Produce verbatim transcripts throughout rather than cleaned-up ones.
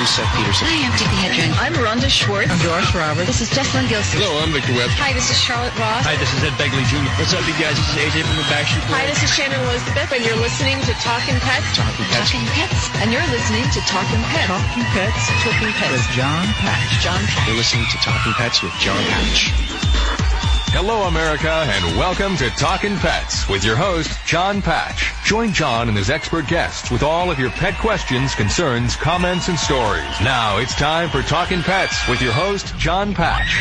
I'm Seth Peterson. Hi, I'm Tippi Hedren. I'm Rhonda Schwartz. I'm Doris Roberts. This is Jessalyn Gilson. Hello, I'm Victor Webb. Hi, this is Charlotte Ross. Hi, this is Ed Begley Junior What's up, you guys? This is A J from the Backstreet Boys. Hi, this is Shannon Elizabeth, and you're listening to Talkin' Pets. Talkin' Pets. Talking Pets. And you're listening to Talkin' Pets. Talking Pets. Talkin' Pets. With John Patch. John Patch. You're listening to Talkin' Pets with John Patch. Hello, America, and welcome to Talkin' Pets with your host, John Patch. Join John and his expert guests with all of your pet questions, concerns, comments, and stories. Now it's time for Talkin' Pets with your host, John Patch.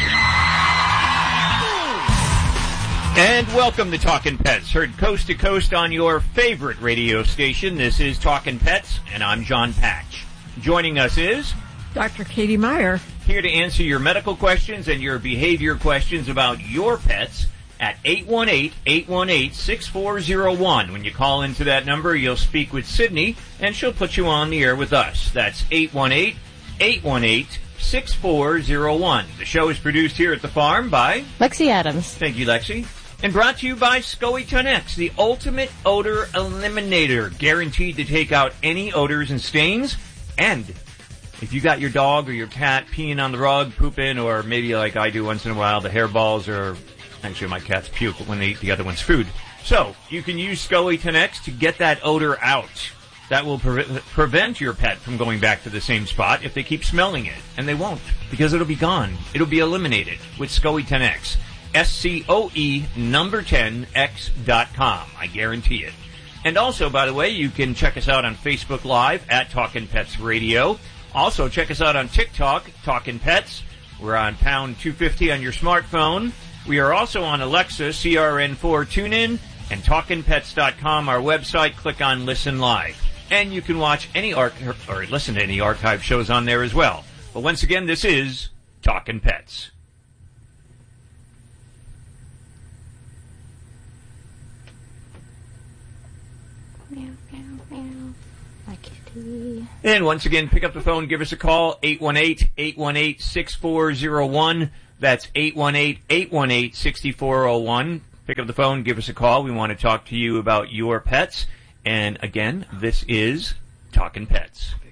And welcome to Talkin' Pets, heard coast to coast on your favorite radio station. This is Talkin' Pets, and I'm John Patch. Joining us is Doctor Katie Meyer, here to answer your medical questions and your behavior questions about your pets at eight one eight, eight one eight, six four zero one. When you call into that number, you'll speak with Sydney, and she'll put you on the air with us. That's eight one eight, eight one eight, six four zero one. The show is produced here at the farm by Lexi Adams. Thank you, Lexi. And brought to you by Scoiton X, the ultimate odor eliminator, guaranteed to take out any odors and stains. And if you got your dog or your cat peeing on the rug, pooping, or maybe like I do once in a while, the hairballs, or actually my cats puke when they eat the other one's food. So you can use Scoiton X to get that odor out. That will pre- prevent your pet from going back to the same spot if they keep smelling it. And they won't, because it'll be gone. It'll be eliminated with Scoiton X. S C O E number ten X dot com. I guarantee it. And also, by the way, you can check us out on Facebook Live at Talkin' Pets Radio. Also, check us out on TikTok, Talkin' Pets. We're on pound two fifty on your smartphone. We are also on Alexa, C R N four TuneIn, and Talkin Pets dot com, our website. Click on Listen Live. And you can watch any arch- or listen to any archive shows on there as well. But once again, this is Talkin' Pets. And once again, pick up the phone, give us a call, eight one eight, eight one eight, six four zero one. That's eight one eight, eight one eight, six four zero one. Pick up the phone, give us a call. We want to talk to you about your pets. And again, this is Talkin' Pets.